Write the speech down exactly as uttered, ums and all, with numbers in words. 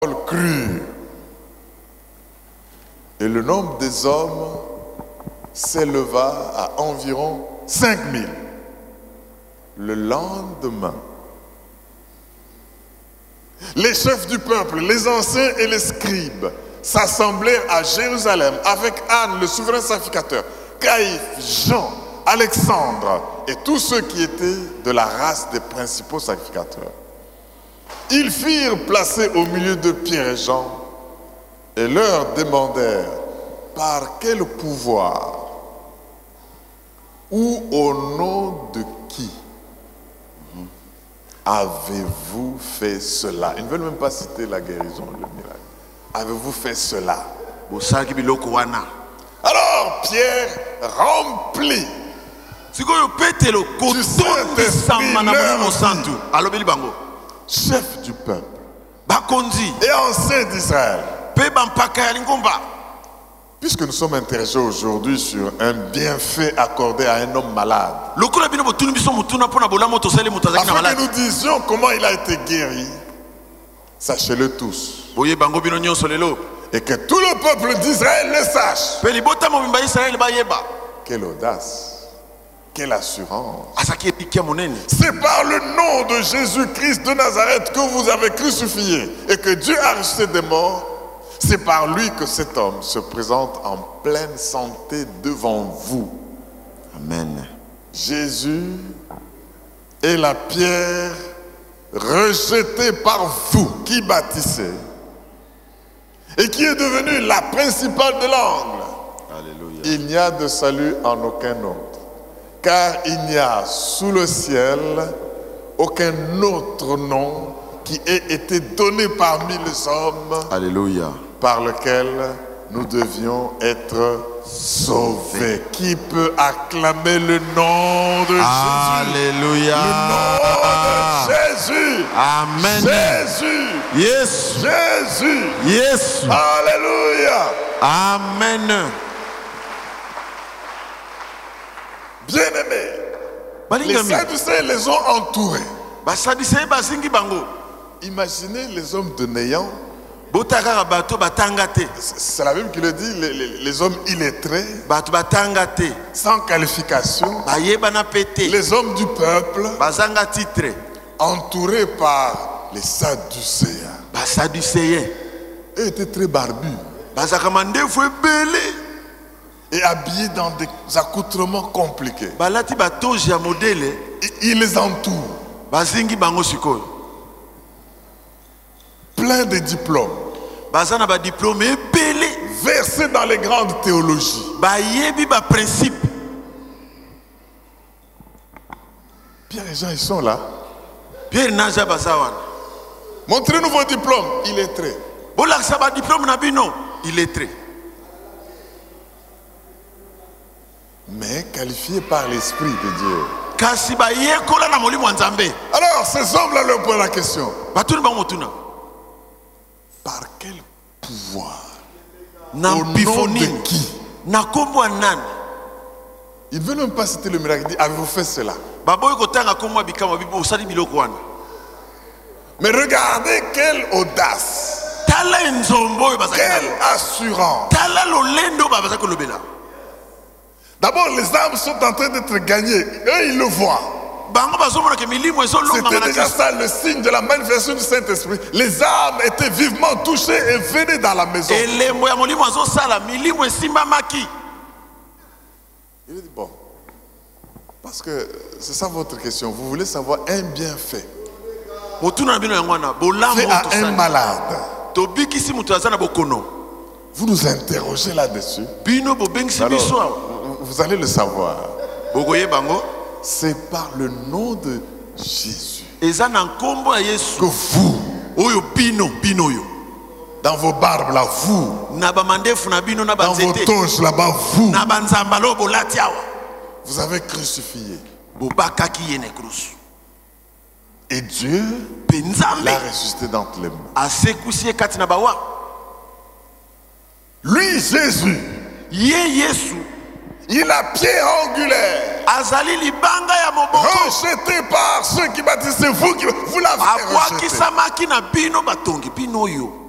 crurent. Et le nombre des hommes s'éleva à environ cinq mille. Le lendemain, les chefs du peuple, les anciens et les scribes s'assemblèrent à Jérusalem avec Anne, le souverain sacrificateur, Caïphe, Jean, Alexandre et tous ceux qui étaient de la race des principaux sacrificateurs. Ils firent placer au milieu de Pierre et Jean et leur demandèrent par quel pouvoir ou au nom de qui avez-vous fait cela? Ils ne veulent même pas citer la guérison, le miracle. Avez-vous fait cela? Alors Pierre, rempli du Saint-Esprit, leur dit, chef du peuple et ancien d'Israël, puisque nous sommes intéressés aujourd'hui sur un bienfait accordé à un homme malade, afin que nous disions comment il a été guéri, sachez-le tous, et que tout le peuple d'Israël le sache. Quelle audace! Quelle assurance! C'est par le nom de Jésus-Christ de Nazareth que vous avez crucifié et que Dieu a ressuscité des morts. C'est par lui que cet homme se présente en pleine santé devant vous. Amen. Jésus est la pierre rejetée par vous qui bâtissez et qui est devenue la principale de l'angle. Alléluia. Il n'y a de salut en aucun autre, car il n'y a sous le ciel aucun autre nom qui ait été donné parmi les hommes. Alléluia. Par lequel nous devions être sauvés. Qui peut acclamer le nom de Jésus? Alléluia. Le nom de Jésus. Amen. Jésus. Yes. Jésus. Yes. Alléluia. Amen. Bien-aimés, les Sadducéens les ont entourés. Imaginez les hommes de néant. C'est la Bible qui le dit, les, les, les hommes illettrés, sans qualification, les hommes du peuple, entourés par les Sadducéens. Ils étaient très barbus et habillés dans des accoutrements compliqués. Ils les entourent, plein de diplômes, versés dans les grandes théologies. Pierre et Jean, ils sont là. Montrez-nous vos diplômes. Illettrés. Mais qualifiés par l'Esprit de Dieu. Alors ces hommes-là leur posent la question. Par quel pouvoir? Au nom de qui? Ils ne veulent même pas citer le miracle. Ils disent, avez-vous fait cela? Mais regardez quelle audace, quelle assurance. D'abord, les âmes sont en train d'être gagnées. Eux, ils le voient. C'était déjà ça le signe de la manifestation du Saint-Esprit. Les âmes étaient vivement touchées et venaient dans la maison. Il dit, bon, parce que c'est ça votre question. Vous voulez savoir un bienfait fait à un malade. Vous nous interrogez là-dessus. Alors, vous allez le savoir. C'est par le nom de Jésus que vous, dans vos barbes là, vous, dans vos toges là-bas, vous, vous avez crucifié. Et Dieu l'a ressuscité d'entre les morts. Lui, Jésus, il a pierre angulaire, rejeté par ceux qui baptisent. C'est vous qui vous l'avez rejeté.